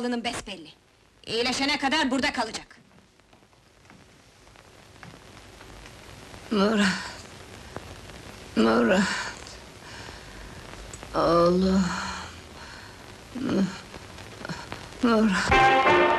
kaldığının besbelli. İyileşene kadar burada kalacak. Murat... Murat... Oğlum... Murat...